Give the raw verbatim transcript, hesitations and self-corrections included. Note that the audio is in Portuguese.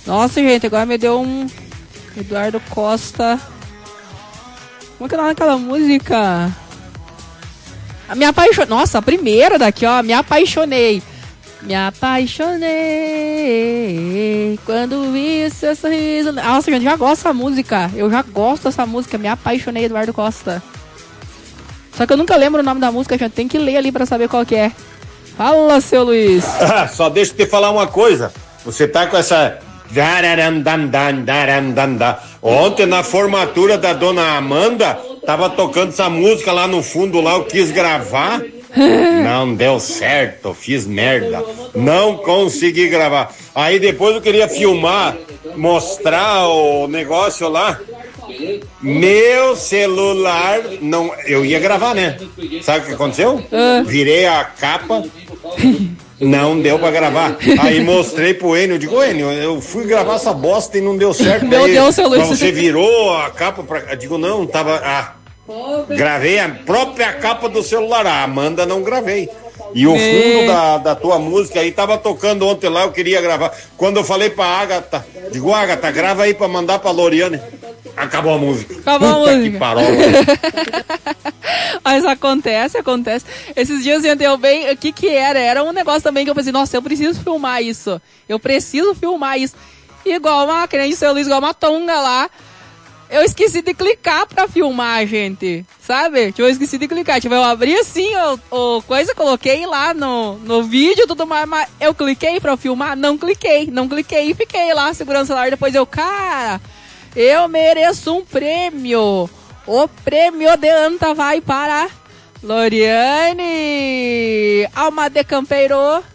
Nossa, gente, agora me deu um... Eduardo Costa... Como é que é o nome daquela música? Me apaixonei. Nossa, a primeira daqui, ó. Me apaixonei. Me apaixonei quando vi seu sorriso. Nossa, gente, já gosto dessa música. Eu já gosto dessa música. Me apaixonei, Eduardo Costa. Só que eu nunca lembro o nome da música, gente. Tem que ler ali pra saber qual que é. Fala, seu Luiz. Ah, só deixa eu te falar uma coisa. Você tá com essa... Ontem na formatura da dona Amanda, tava tocando essa música lá no fundo, lá eu quis gravar, não deu certo, fiz merda, não consegui gravar. Aí depois eu queria filmar, mostrar o negócio lá, meu celular, não, eu ia gravar, né? Sabe o que aconteceu? Virei a capa. Não deu pra gravar. Aí mostrei pro Enio, eu digo, Enio, eu fui gravar essa bosta e não deu certo. Meu Aí, Deus, seu Luiz. Você virou a capa pra... Eu digo, não, tava... Ah, gravei a própria capa do celular. A Amanda não gravei. E o fundo da, da tua música aí tava tocando ontem lá, eu queria gravar. Quando eu falei pra Agatha, digo, Agatha, grava aí pra mandar pra Loriane. Acabou a música. Acabou a Puta música. Que parola. Mas acontece, acontece. Esses dias eu deu bem. O que que era? Era um negócio também que eu pensei, nossa, eu preciso filmar isso. Eu preciso filmar isso. Igual uma, que nem disse o Luiz, igual uma tonga lá. Eu esqueci de clicar pra filmar, gente. Sabe? Tipo, eu esqueci de clicar. Tipo, eu abri assim o, o coisa, coloquei lá no, no vídeo e tudo mais, mas eu cliquei pra filmar? Não cliquei. Não cliquei e fiquei lá segurando o celular. Depois eu, cara, eu mereço um prêmio. O prêmio de Anta vai para Loriane Alma de Campeiro.